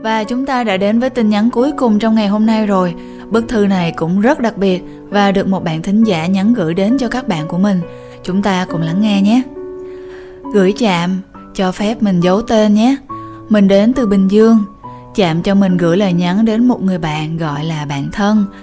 Và chúng ta đã đến với tin nhắn cuối cùng trong ngày hôm nay rồi. Bức thư này cũng rất đặc biệt và được một bạn thính giả nhắn gửi đến cho các bạn của mình. Chúng ta cùng lắng nghe nhé. Gửi Chạm, cho phép mình giấu tên nhé. Mình đến từ Bình Dương. Chạm cho mình gửi lời nhắn đến một người bạn gọi là bạn thân.